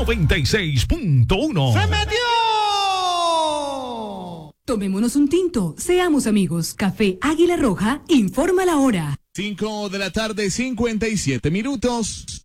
96.1. ¡Se metió! Tomémonos un tinto, seamos amigos. Café Águila Roja informa la hora. 5 de la tarde, 57 minutos.